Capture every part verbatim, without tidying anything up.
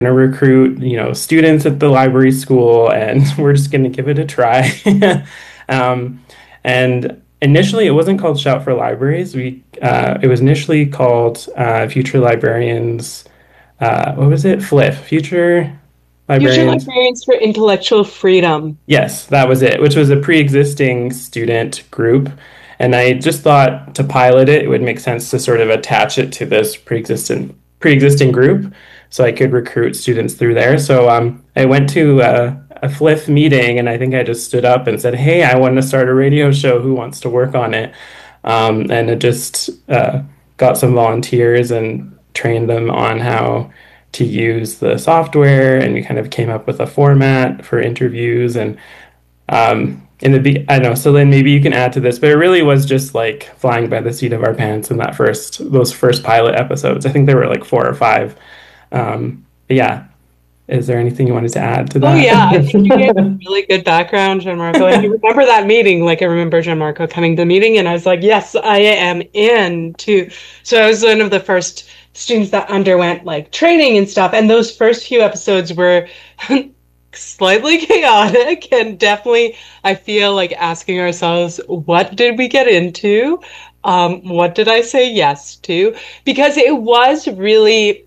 to recruit, you know, students at the library school, and we're just going to give it a try. Um, and initially, it wasn't called Shout for Libraries. We uh, it was initially called uh, Future Librarians. Uh, what was it? FLIF, Future Future Librarians. Librarians for Intellectual Freedom. Yes, that was it, which was a pre-existing student group. And I just thought to pilot it, it would make sense to sort of attach it to this pre-existing pre-existing group so I could recruit students through there. So um, I went to uh, a FLIF meeting and I think I just stood up and said, "Hey, I want to start a radio show. Who wants to work on it?" Um, and it just uh, got some volunteers and trained them on how to use the software, and we kind of came up with a format for interviews. And um, in the I don't know, so then maybe you can add to this, but it really was just like flying by the seat of our pants in that first those first pilot episodes. I think there were like four or five. Um, but yeah, is there anything you wanted to add to Oh yeah, I think you gave a that? really good background, Gianmarco. And you remember that meeting? Like I remember Gianmarco coming to the meeting, and I was like, "Yes, I am in too." So I was one of the first students that underwent like training and stuff. And those first few episodes were slightly chaotic, and definitely I feel like asking ourselves, "What did we get into? Um, what did I say yes to?" Because it was really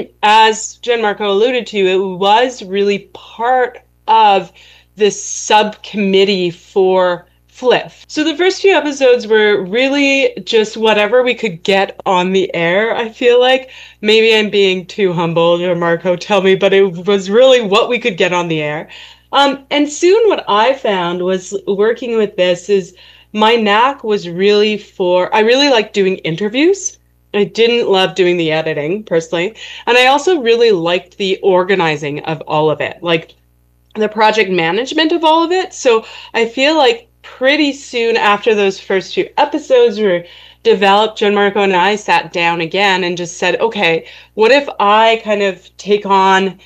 as Gianmarco alluded to, it was really part of this subcommittee for FLIF. So the first few episodes were really just whatever we could get on the air, I feel like. Maybe I'm being too humble, Gianmarco, tell me, but it was really what we could get on the air. Um, and soon what I found was working with this is my knack was really for, I really like doing interviews. I didn't love doing the editing personally. And I also really liked the organizing of all of it, like the project management of all of it. So I feel like pretty soon after those first few episodes were developed, Gianmarco and I sat down again and just said, okay, what if I kind of take on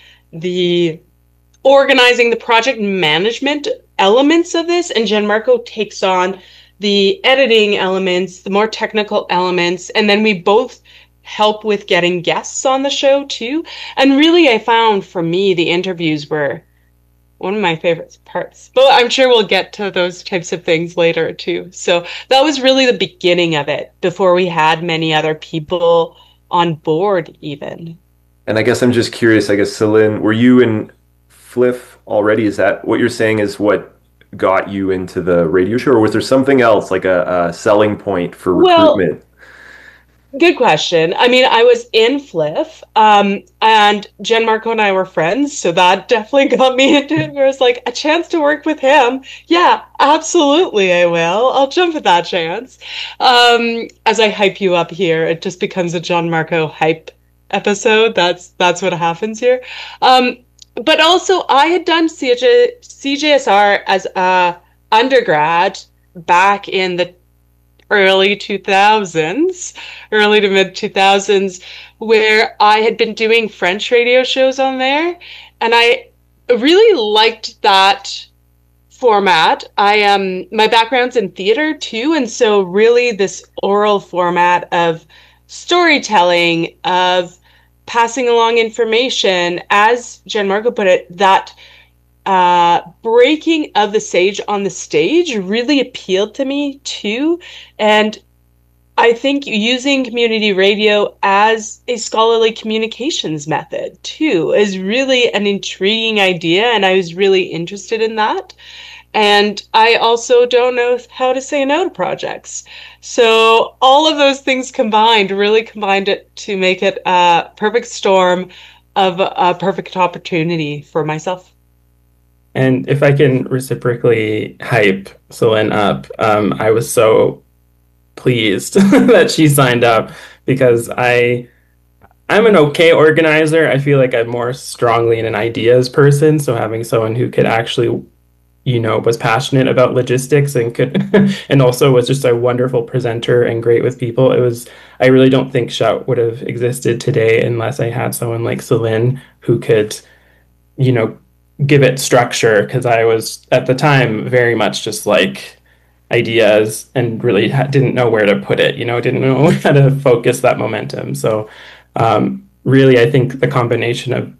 the organizing, the project management elements of this, and Gianmarco takes on the editing elements, the more technical elements, and then we both help with getting guests on the show too. And really, I found for me, the interviews were one of my favorite parts. But I'm sure we'll get to those types of things later too. So that was really the beginning of it before we had many other people on board, even. And I guess I'm just curious, I guess, Celine, were you in FLIF already? Is that what you're saying is what got you into the radio show, or was there something else, like a, a selling point for Well, recruitment? good question. I mean, I was in FLIF, um, and Gianmarco and I were friends, so that definitely got me into it. There was like a chance to work with him. Yeah, absolutely, I will. I'll jump at that chance. Um, as I hype you up here, it just becomes a Gianmarco hype episode. That's that's what happens here. Um, but also, I had done C J, C J S R as a undergrad back in the early two thousands, early to mid two thousands, where I had been doing French radio shows on there. And I really liked that format. I um my background's in theater too, and so really this oral format of storytelling, of passing along information, as Gianmarco put it, that uh, breaking of the sage on the stage really appealed to me too. And I think using community radio as a scholarly communications method too is really an intriguing idea, and I was really interested in that. And I also don't know how to say no to projects. So all of those things combined really combined it to make it a perfect storm of a perfect opportunity for myself. And if I can reciprocally hype Celine up, um, I was so pleased that she signed up because I I'm an okay organizer. I feel like I'm more strongly an ideas person, so having someone who could actually, you know, was passionate about logistics and could and also was just a wonderful presenter and great with people. It was I really don't think Shout would have existed today unless I had someone like Celine who could, you know, give it structure, because I was at the time very much just like ideas and really ha- didn't know where to put it, you know, didn't know how to focus that momentum. So, um, really, I think the combination of